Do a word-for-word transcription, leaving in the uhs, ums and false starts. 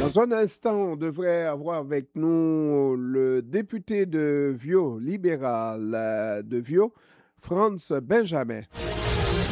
Dans un instant, on devrait avoir avec nous le député de Viau, libéral euh, de Viau, Franz Benjamin.